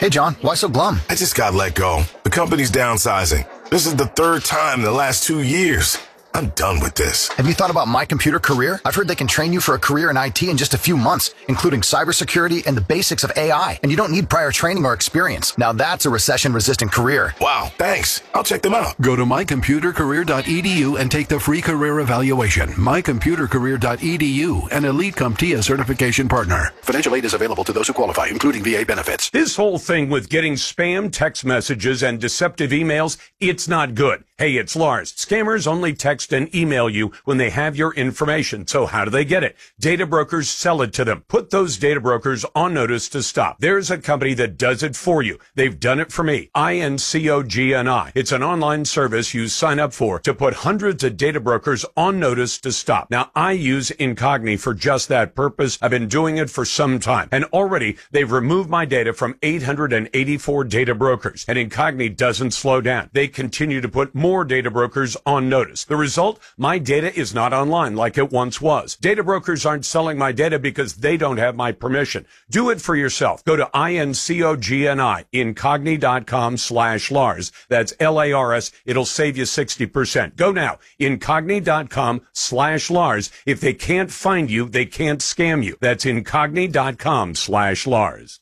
Hey, John, why so glum? I just got let go. The company's downsizing. This is the third time in the last 2 years. I'm done with this. Have you thought about My Computer Career? I've heard they can train you for a career in IT in just a few months, including cybersecurity and the basics of AI, and you don't need prior training or experience. Now that's a recession-resistant career. Wow, thanks. I'll check them out. Go to mycomputercareer.edu and take the free career evaluation. mycomputercareer.edu, an Elite CompTIA certification partner. Financial aid is available to those who qualify, including VA benefits. This whole thing with getting spam text messages and deceptive emails, it's not good. Hey, it's Lars. Scammers only text and email you when they have your information. So how do they get it? Data brokers sell it to them. Put those data brokers on notice to stop. There's a company that does it for you. They've done it for me. INCOGNI. It's an online service you sign up for to put hundreds of data brokers on notice to stop. Now, I use Incogni for just that purpose. I've been doing it for some time. And already, they've removed my data from 884 data brokers. And Incogni doesn't slow down. They continue to put more data brokers on notice. The result, my data is not online like it once was. Data brokers aren't selling my data because they don't have my permission. Do it for yourself. Go to INCOGNI, incogni.com/Lars. That's LARS. It'll save you 60%. Go now, incogni.com/Lars. If they can't find you, they can't scam you. That's incogni.com/Lars.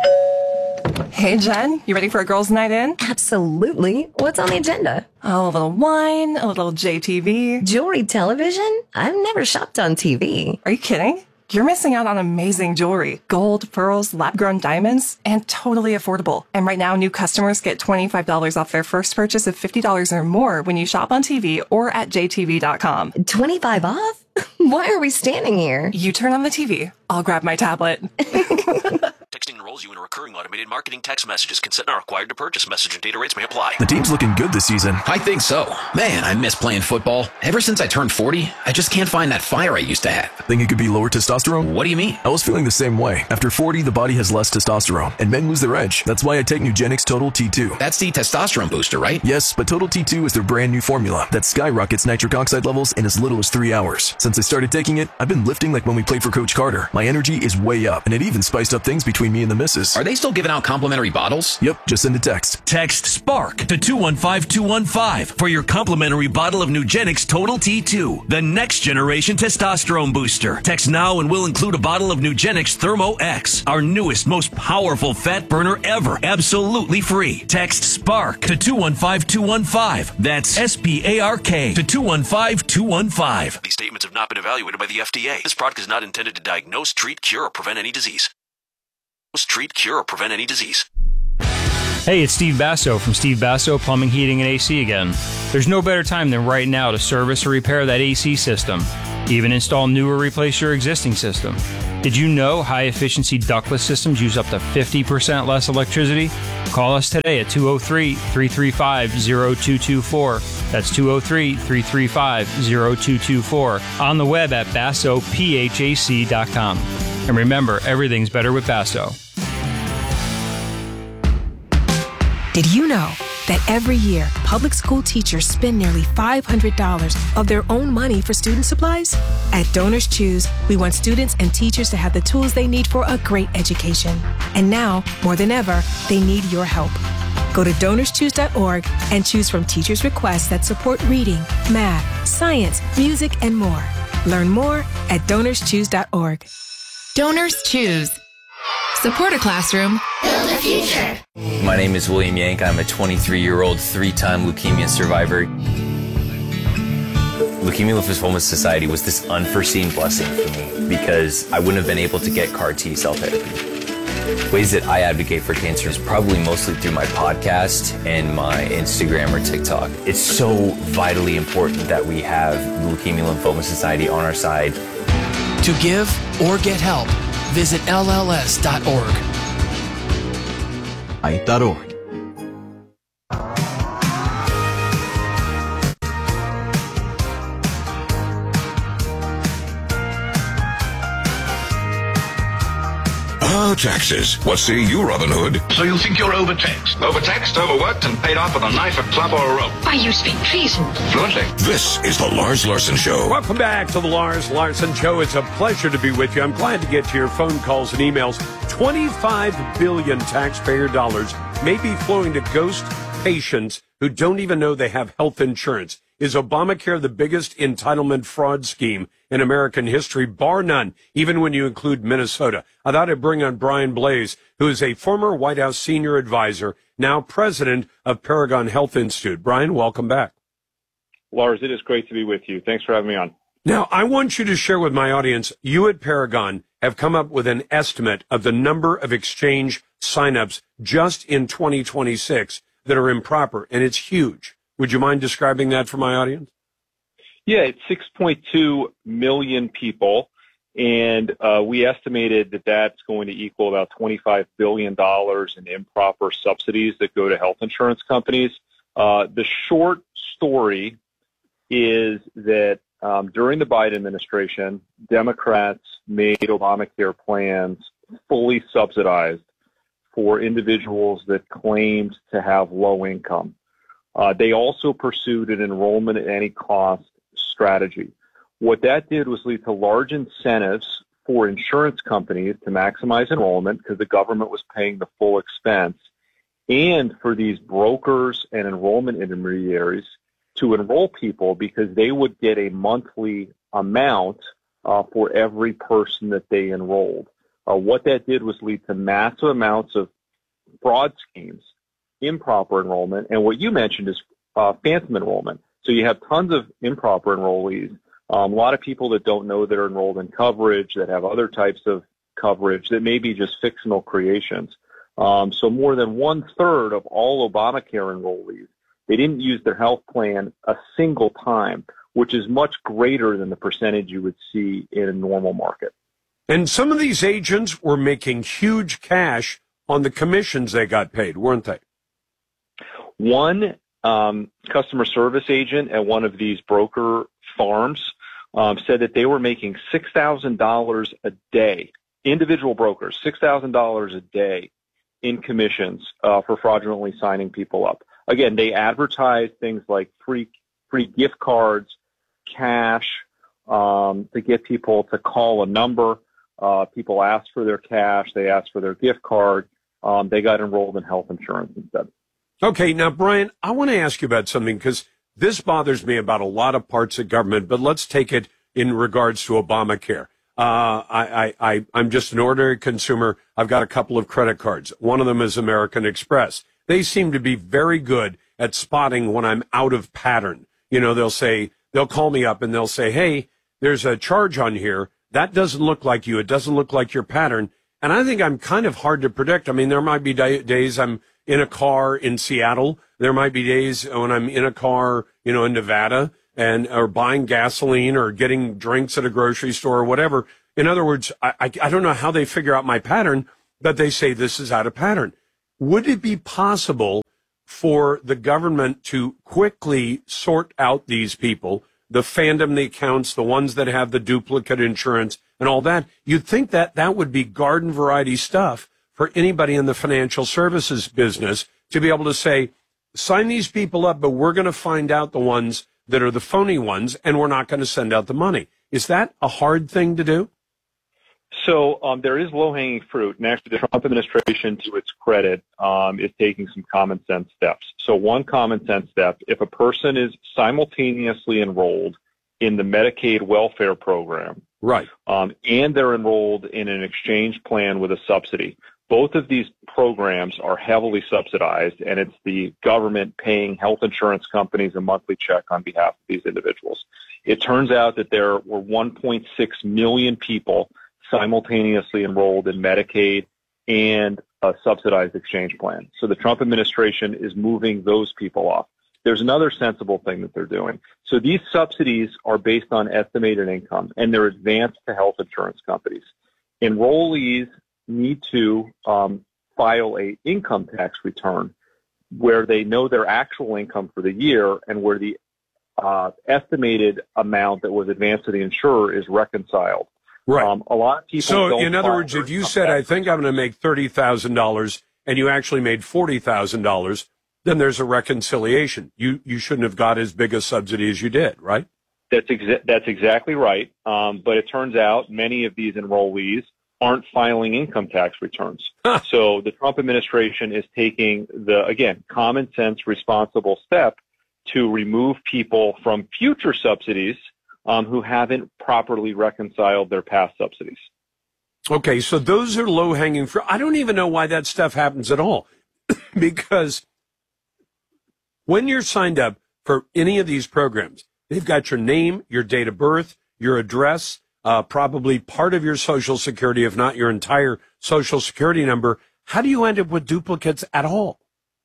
Hey, Jen, you ready for a girls' night in? Absolutely. What's on the agenda? Oh, a little wine, a little JTV. Jewelry television? I've never shopped on TV. Are you kidding? You're missing out on amazing jewelry. Gold, pearls, lab-grown diamonds, and totally affordable. And right now, new customers get $25 off their first purchase of $50 or more when you shop on TV or at jtv.com. 25 off? Why are we standing here? You turn on the TV. I'll grab my tablet. Texting enrolls you in a recurring automated marketing text messages. Consent not required to purchase. Message and data rates may apply. The team's looking good this season. I think so. Man, I miss playing football. Ever since I turned 40, I just can't find that fire I used to have. Think it could be lower testosterone? What do you mean? I was feeling the same way. After 40, the body has less testosterone, and men lose their edge. That's why I take Nugenix Total T2. That's the testosterone booster, right? Yes, but Total T2 is their brand new formula that skyrockets nitric oxide levels in as little as 3 hours. Since I started taking it, I've been lifting like when we played for Coach Carter. My energy is way up, and it even spiced up things between me and the missus. Are they still giving out complimentary bottles? Yep, just send a text. Text SPARK to 215215 for your complimentary bottle of Nugenix Total T2, the next generation testosterone booster. Text now and we'll include a bottle of Nugenix Thermo X, our newest, most powerful fat burner ever, absolutely free. Text SPARK to 215215. That's SPARK to 215215. These statements have not been evaluated by the FDA. This product is not intended to diagnose, treat, cure, or prevent any disease. Treat, cure, or prevent any disease. Hey, it's Steve Basso from Steve Basso Plumbing, Heating, and AC again. There's no better time than right now to service or repair that AC system. Even install new or replace your existing system. Did you know high-efficiency ductless systems use up to 50% less electricity? Call us today at 203-335-0224. That's 203-335-0224. On the web at bassophac.com. And remember, everything's better with Basso. Did you know that every year, public school teachers spend nearly $500 of their own money for student supplies? At Donors Choose, we want students and teachers to have the tools they need for a great education. And now, more than ever, they need your help. Go to DonorsChoose.org and choose from teachers' requests that support reading, math, science, music, and more. Learn more at DonorsChoose.org. Donors Choose. Support a classroom. Build a future. My name is William Yank. I'm a 23-year-old, 3-time leukemia survivor. Leukemia Lymphoma Society was this unforeseen blessing for me because I wouldn't have been able to get CAR T-cell therapy. Ways that I advocate for cancer is probably mostly through my podcast and my Instagram or TikTok. It's so vitally important that we have the Leukemia Lymphoma Society on our side. To give or get help, visit LLS.org. .org. Zero taxes. What say you, Robin Hood? So you think you're overtaxed? Overtaxed, overworked, and paid off with a knife, a club, or a rope? Why, you speak treason. Fluently. This is the Lars Larson Show. Welcome back to the Lars Larson Show. It's a pleasure to be with you. I'm glad to get to your phone calls and emails. 25 billion taxpayer dollars may be flowing to ghost patients who don't even know they have health insurance. Is Obamacare the biggest entitlement fraud scheme in American history, bar none, even when you include Minnesota? I thought I'd bring on Brian Blase, who is a former White House senior advisor, now president of Paragon Health Institute. Brian, welcome back. Lars, it is great to be with you. Thanks for having me on. Now, I want you to share with my audience, you at Paragon have come up with an estimate of the number of exchange signups just in 2026 that are improper, and it's huge. Would you mind describing that for my audience? Yeah, it's 6.2 million people, and we estimated that that's going to equal about $25 billion in improper subsidies that go to health insurance companies. The short story is that during the Biden administration, Democrats made Obamacare plans fully subsidized for individuals that claimed to have low income. They also pursued an enrollment at any cost strategy. What that did was lead to large incentives for insurance companies to maximize enrollment because the government was paying the full expense, and for these brokers and enrollment intermediaries to enroll people because they would get a monthly amount for every person that they enrolled. What that did was lead to massive amounts of fraud schemes, improper enrollment, and what you mentioned is phantom enrollment. So you have tons of improper enrollees, a lot of people that don't know they're enrolled in coverage, that have other types of coverage that may be just fictional creations. So more than 1/3 of all Obamacare enrollees, they didn't use their health plan a single time, which is much greater than the percentage you would see in a normal market. And some of these agents were making huge cash on the commissions they got paid, weren't they? One customer service agent at one of these broker farms said that they were making $6,000 a day, individual brokers, $6,000 a day in commissions for fraudulently signing people up. Again, they advertised things like free gift cards, cash, to get people to call a number. People asked for their cash. They asked for their gift card. They got enrolled in health insurance instead. Okay, now, Brian, I want to ask you about something because this bothers me about a lot of parts of government, but let's take it in regards to Obamacare. I'm just an ordinary consumer. I've got a couple of credit cards. One of them is American Express. They seem to be very good at spotting when I'm out of pattern. You know, they'll call me up and they'll say, hey, there's a charge on here. That doesn't look like you. It doesn't look like your pattern. And I think I'm kind of hard to predict. I mean, there might be days I'm in a car in Seattle. There might be days when I'm in a car, in Nevada or buying gasoline or getting drinks at a grocery store or whatever. In other words, I don't know how they figure out my pattern, but they say this is out of pattern. Would it be possible for the government to quickly sort out these people, the fandom, the accounts, the ones that have the duplicate insurance and all that? You'd think that would be garden variety stuff for anybody in the financial services business to be able to say, sign these people up, but we're going to find out the ones that are the phony ones, and we're not going to send out the money. Is that a hard thing to do? So there is low-hanging fruit, and actually the Trump administration, to its credit, is taking some common sense steps. So one common sense step, if a person is simultaneously enrolled in the Medicaid welfare program, right, and they're enrolled in an exchange plan with a subsidy, both of these programs are heavily subsidized, and it's the government paying health insurance companies a monthly check on behalf of these individuals. It turns out that there were 1.6 million people simultaneously enrolled in Medicaid and a subsidized exchange plan. So the Trump administration is moving those people off. There's another sensible thing that they're doing. So these subsidies are based on estimated income, and they're advanced to health insurance companies. Enrollees need to file a income tax return where they know their actual income for the year and where the estimated amount that was advanced to the insurer is reconciled. Right. A lot of people. So, don't in other file words, their if you income said, tax I think I'm going to make $30,000 and you actually made $40,000, then there's a reconciliation. You shouldn't have got as big a subsidy as you did, right? That's exactly right. But it turns out many of these enrollees aren't filing income tax returns. So the Trump administration is taking the, again, common sense, responsible step to remove people from future subsidies who haven't properly reconciled their past subsidies. Okay, so those are low-hanging fruit. I don't even know why that stuff happens at all. Because when you're signed up for any of these programs, they've got your name, your date of birth, your address, probably part of your Social Security, if not your entire Social Security number. How do you end up with duplicates at all?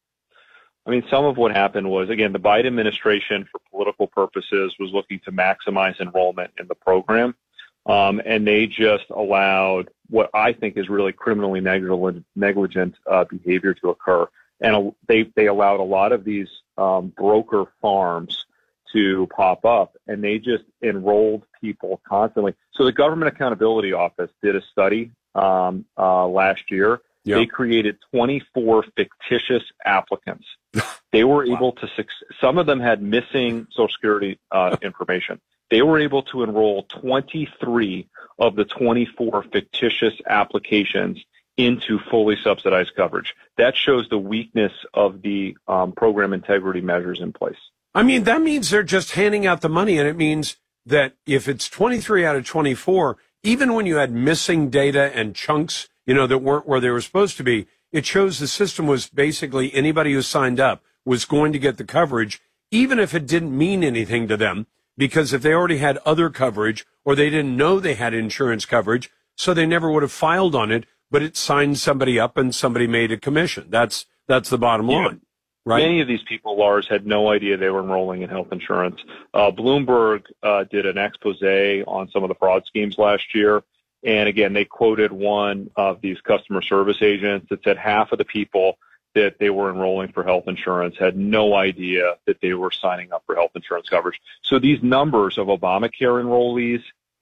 I mean, some of what happened was, again, the Biden administration, for political purposes, was looking to maximize enrollment in the program. And they just allowed what I think is really criminally negligent behavior to occur. And they allowed a lot of these broker farms to pop up, and they just enrolled people constantly. So the Government Accountability Office did a study last year. Yep. They created 24 fictitious applicants. They were able to, some of them had missing Social Security information. They were able to enroll 23 of the 24 fictitious applications into fully subsidized coverage. That shows the weakness of the program integrity measures in place. I mean, that means they're just handing out the money, and it means that if it's 23 out of 24, even when you had missing data and chunks, that weren't where they were supposed to be, it shows the system was basically anybody who signed up was going to get the coverage, even if it didn't mean anything to them, because if they already had other coverage or they didn't know they had insurance coverage, so they never would have filed on it, but it signed somebody up and somebody made a commission. That's the bottom line. Right. Many of these people, Lars, had no idea they were enrolling in health insurance. Bloomberg did an expose on some of the fraud schemes last year. And again, they quoted one of these customer service agents that said half of the people that they were enrolling for health insurance had no idea that they were signing up for health insurance coverage. So these numbers of Obamacare enrollees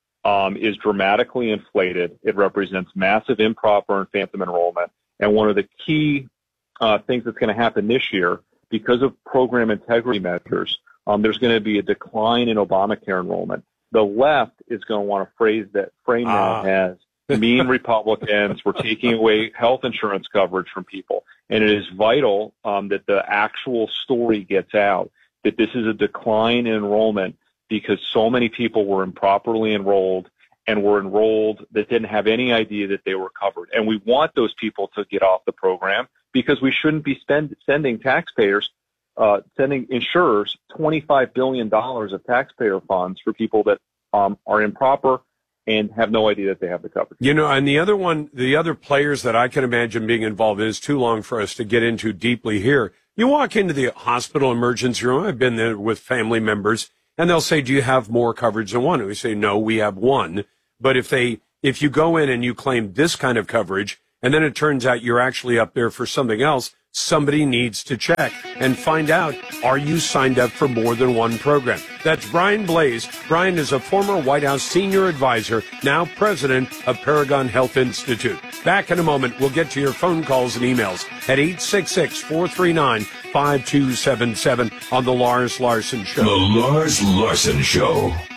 is dramatically inflated. It represents massive improper and phantom enrollment. And one of the key things that's going to happen this year, because of program integrity measures, there's going to be a decline in Obamacare enrollment. The left is going to want to frame that as mean Republicans. We're taking away health insurance coverage from people. And it is vital that the actual story gets out, that this is a decline in enrollment because so many people were improperly enrolled and were enrolled that didn't have any idea that they were covered. And we want those people to get off the program because we shouldn't be sending insurers $25 billion of taxpayer funds for people that are improper and have no idea that they have the coverage. And the other players that I can imagine being involved in is too long for us to get into deeply here. You walk into the hospital emergency room, I've been there with family members, and they'll say, do you have more coverage than one? And we say, no, we have one. But if you go in and you claim this kind of coverage, and then it turns out you're actually up there for something else, somebody needs to check and find out, are you signed up for more than one program? That's Brian Blase. Brian is a former White House senior advisor, now president of Paragon Health Institute. Back in a moment, we'll get to your phone calls and emails at 866-439-5277 on The Lars Larson Show. The Lars Larson Show.